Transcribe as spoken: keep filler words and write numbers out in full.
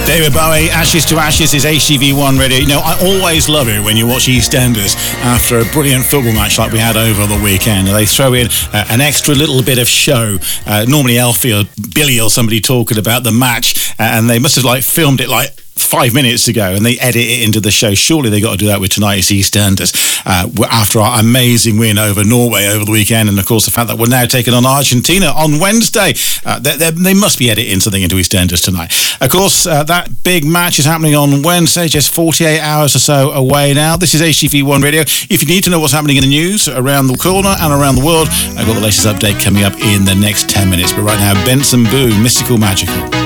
David Bowie, Ashes to Ashes is H T V one Radio. You know, I always love it when you watch EastEnders after a brilliant football match like we had over the weekend. They throw in uh, an extra little bit of show. Uh, normally Alfie or Billy or somebody talking about the match, uh, and they must have like filmed it like five minutes ago and they edit it into the show. Surely they got to do that with tonight's EastEnders uh, after our amazing win over Norway over the weekend, and of course the fact that we're now taking on Argentina on Wednesday. Uh, they, they, they must be editing something into EastEnders tonight. Of course, uh, that big match is happening on Wednesday, just forty-eight hours or so away now. This is H T V one Radio. If you need to know what's happening in the news around the corner and around the world, I've got the latest update coming up in the next ten minutes. But right now, Benson Boone, Mystical Magical.